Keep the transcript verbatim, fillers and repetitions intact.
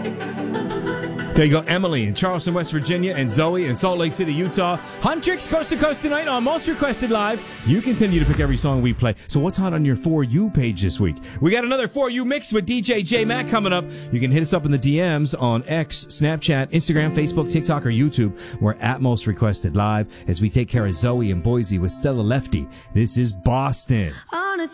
There you go, Emily in Charleston, West Virginia, and Zoe in Salt Lake City, Utah. Huntrix, Coast to Coast tonight on Most Requested Live. You continue to pick every song we play. So what's hot on your For You page this week? We got another For You mix with D J J Mac coming up. You can hit us up in the D Ms on X, Snapchat, Instagram, Facebook, TikTok, or YouTube. We're at Most Requested Live as we take care of Zoe in Boise with Stella Lefty. This is Boston.